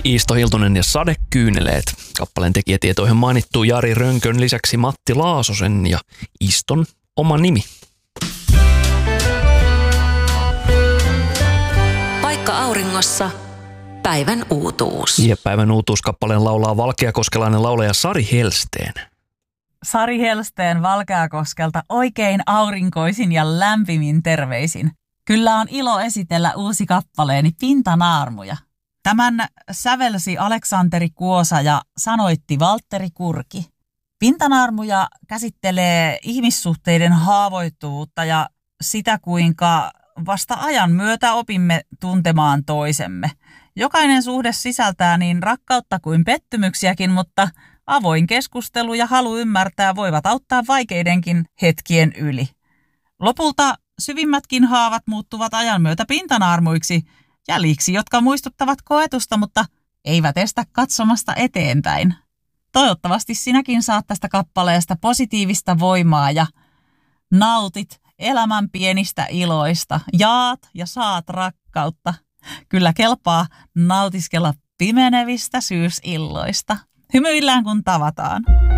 Iisto Hiltunen ja Sadekyyneleet. Kappaleen tekijätietoihin mainittuu Jari Rönkön lisäksi Matti Laasosen ja Iiston oma nimi. Paikka auringossa. Päivän uutuus. Ja päivän uutuuskappaleen laulaa valkeakoskelainen laulaja Sari Helsteen. Sari Helsteen Valkeakoskelta oikein aurinkoisin ja lämpimin terveisin. Kyllä on ilo esitellä uusi kappaleeni Pintanaarmuja. Tämän sävelsi Aleksanteri Kuosa ja sanoitti Valtteri Kurki. Pintanaarmuja käsittelee ihmissuhteiden haavoittuvuutta ja sitä, kuinka vasta ajan myötä opimme tuntemaan toisemme. Jokainen suhde sisältää niin rakkautta kuin pettymyksiäkin, mutta avoin keskustelu ja halu ymmärtää voivat auttaa vaikeidenkin hetkien yli. Lopulta syvimmätkin haavat muuttuvat ajan myötä pintanaarmuiksi, jäljiksi, jotka muistuttavat koetusta, mutta eivät estä katsomasta eteenpäin. Toivottavasti sinäkin saat tästä kappaleesta positiivista voimaa ja nautit elämän pienistä iloista. Jaat ja saat rakkautta. Kyllä kelpaa nautiskella pimenevistä syysilloista. Hymyillään kun tavataan.